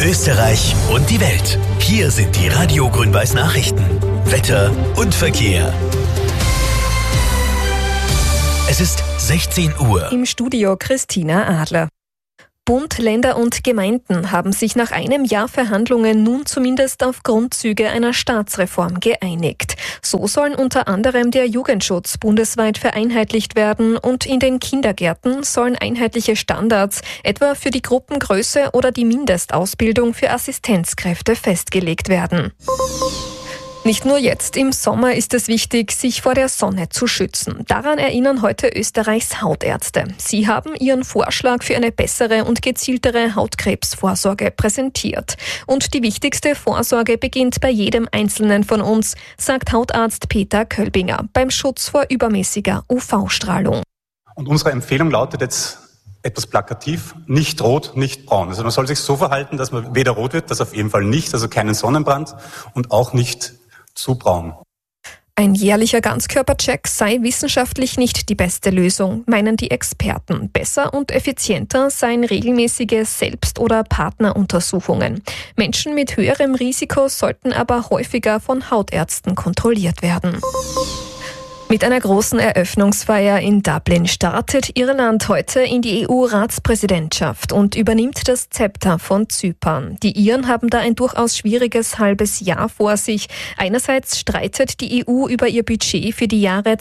Österreich und die Welt. Hier sind die Radio Grün-Weiß Nachrichten. Wetter und Verkehr. Es ist 16 Uhr. Im Studio Christina Adler. Bund, Länder und Gemeinden haben sich nach einem Jahr Verhandlungen nun zumindest auf Grundzüge einer Staatsreform geeinigt. So sollen unter anderem der Jugendschutz bundesweit vereinheitlicht werden und in den Kindergärten sollen einheitliche Standards, etwa für die Gruppengröße oder die Mindestausbildung für Assistenzkräfte festgelegt werden. Nicht nur jetzt im Sommer ist es wichtig, sich vor der Sonne zu schützen. Daran erinnern heute Österreichs Hautärzte. Sie haben ihren Vorschlag für eine bessere und gezieltere Hautkrebsvorsorge präsentiert. Und die wichtigste Vorsorge beginnt bei jedem Einzelnen von uns, sagt Hautarzt Peter Kölbinger, beim Schutz vor übermäßiger UV-Strahlung. Und unsere Empfehlung lautet jetzt etwas plakativ, nicht rot, nicht braun. Also man soll sich so verhalten, dass man weder rot wird, das auf jeden Fall nicht, also keinen Sonnenbrand und auch nicht zu braun. Ein jährlicher Ganzkörpercheck sei wissenschaftlich nicht die beste Lösung, meinen die Experten. Besser und effizienter seien regelmäßige Selbst- oder Partneruntersuchungen. Menschen mit höherem Risiko sollten aber häufiger von Hautärzten kontrolliert werden. Mit einer großen Eröffnungsfeier in Dublin startet Irland heute in die EU-Ratspräsidentschaft und übernimmt das Zepter von Zypern. Die Iren haben da ein durchaus schwieriges halbes Jahr vor sich. Einerseits streitet die EU über ihr Budget für die Jahre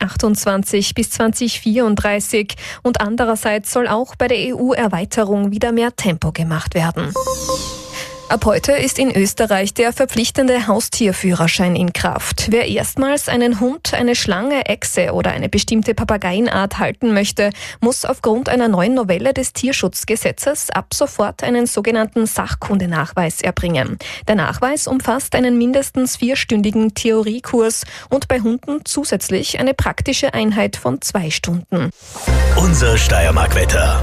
2028 bis 2034 und andererseits soll auch bei der EU-Erweiterung wieder mehr Tempo gemacht werden. Ab heute ist in Österreich der verpflichtende Haustierführerschein in Kraft. Wer erstmals einen Hund, eine Schlange, Echse oder eine bestimmte Papageienart halten möchte, muss aufgrund einer neuen Novelle des Tierschutzgesetzes ab sofort einen sogenannten Sachkundenachweis erbringen. Der Nachweis umfasst einen mindestens 4-stündigen Theoriekurs und bei Hunden zusätzlich eine praktische Einheit von 2 Stunden. Unser Steiermark-Wetter.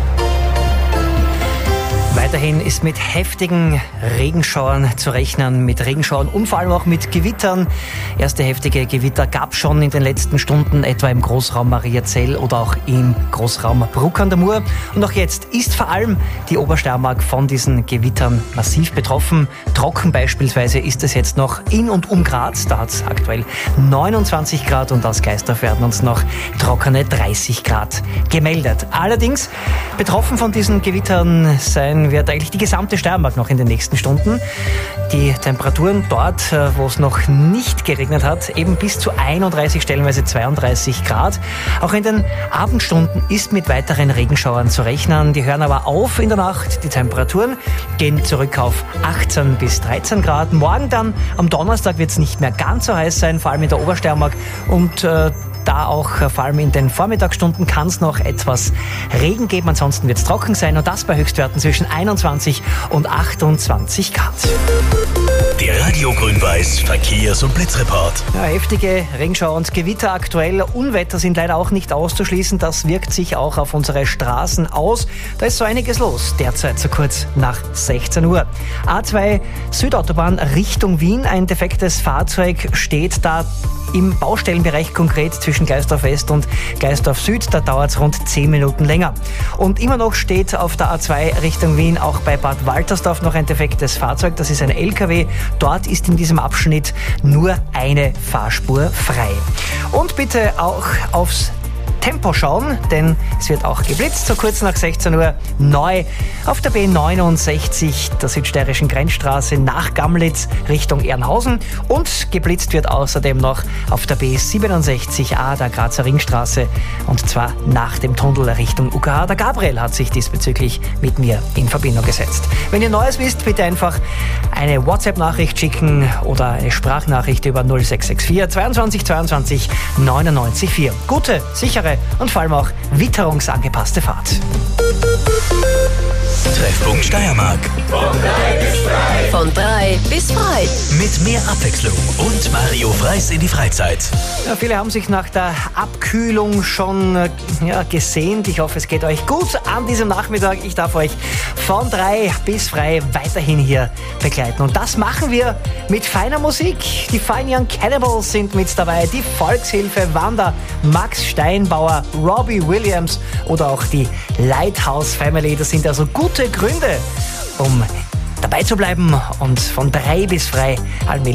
Weiterhin ist mit heftigen Regenschauern zu rechnen, mit Regenschauern und vor allem auch mit Gewittern. Erste heftige Gewitter gab es schon in den letzten Stunden, etwa im Großraum Mariazell oder auch im Großraum Bruck an der Mur. Und auch jetzt ist vor allem die Obersteiermark von diesen Gewittern massiv betroffen. Trocken beispielsweise ist es jetzt noch in und um Graz. Da hat es aktuell 29 Grad und aus Geisdorf werden uns noch trockene 30 Grad gemeldet. Allerdings betroffen von diesen Gewittern sein wird eigentlich die gesamte Steiermark noch in den nächsten Stunden. Die Temperaturen dort, wo es noch nicht geregnet hat, eben bis zu 31, stellenweise 32 Grad. Auch in den Abendstunden ist mit weiteren Regenschauern zu rechnen. Die hören aber auf in der Nacht. Die Temperaturen gehen zurück auf 18 bis 13 Grad. Morgen dann, am Donnerstag, wird es nicht mehr ganz so heiß sein, vor allem in der Obersteiermark. Und da auch vor allem in den Vormittagsstunden kann es noch etwas Regen geben. Ansonsten wird es trocken sein und das bei Höchstwerten zwischen 21 und 28 Grad. Der Radio Grün-Weiß Verkehrs- und Blitzreport. Ja, heftige Regenschauer und Gewitter aktuell. Unwetter sind leider auch nicht auszuschließen. Das wirkt sich auch auf unsere Straßen aus. Da ist so einiges los. Derzeit so kurz nach 16 Uhr. A2 Südautobahn Richtung Wien. Ein defektes Fahrzeug steht da im Baustellenbereich, konkret zwischen Geisdorf West und Geisdorf Süd. Da dauert es rund 10 Minuten länger. Und immer noch steht auf der A2 Richtung Wien auch bei Bad Waltersdorf noch ein defektes Fahrzeug. Das ist ein LKW. Dort ist in diesem Abschnitt nur eine Fahrspur frei. Und bitte auch aufs Tempo schauen, denn es wird auch geblitzt, so kurz nach 16 Uhr neu auf der B69 der südsteirischen Grenzstraße nach Gamlitz Richtung Ehrenhausen und geblitzt wird außerdem noch auf der B67A der Grazer Ringstraße und zwar nach dem Tunnel Richtung UKH. Der Gabriel hat sich diesbezüglich mit mir in Verbindung gesetzt. Wenn ihr Neues wisst, bitte einfach eine WhatsApp-Nachricht schicken oder eine Sprachnachricht über 0664 22 22 99 4. Gute, sichere und vor allem auch witterungsangepasste Fahrt. Treffpunkt Steiermark. Von 3 bis frei. Mit mehr Abwechslung und Mario Freis in die Freizeit. Ja, viele haben sich nach der Abkühlung schon gesehnt. Ich hoffe, es geht euch gut an diesem Nachmittag. Ich darf euch von 3 bis frei weiterhin hier begleiten. Und das machen wir mit feiner Musik. Die Fine Young Cannibals sind mit dabei. Die Volkshilfe, Wanda, Max Steinbauer, Robbie Williams oder auch die Lighthouse Family. Das sind also gute Gründe, um dabei zu bleiben und von 3 bis frei allmählich